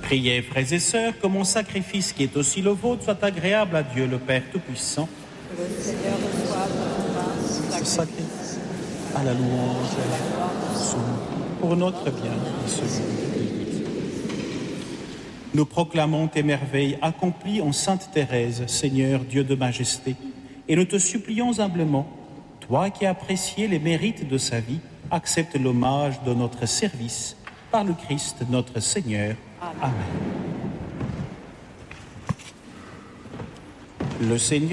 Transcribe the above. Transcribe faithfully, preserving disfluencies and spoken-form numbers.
Priez, frères et sœurs, que mon sacrifice, qui est aussi le vôtre, soit agréable à Dieu, le Père Tout-Puissant. Que le Seigneur reçoive de nos mains Ce sacrifice à la louange et à la gloire pour notre bien et celui de Dieu. Nous proclamons tes merveilles accomplies en Sainte Thérèse, Seigneur, Dieu de majesté, et nous te supplions humblement, toi qui as apprécié les mérites de sa vie, accepte l'hommage de notre service par le Christ notre Seigneur. Amen. Amen. Le Seigneur